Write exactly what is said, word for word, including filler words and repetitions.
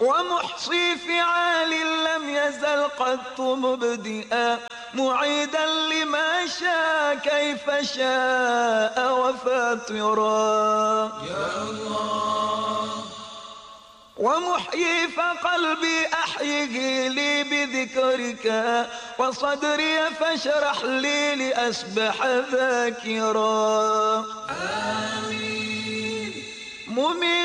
ومحصي فعال لم يزل قط مبدئا معيدا لما شاء كيف شاء وفاطرا يا الله. ومحيي فقلبي أحيه لي بذكرك وصدري فاشرح لي لأسبح ذاكرا آمين. مميت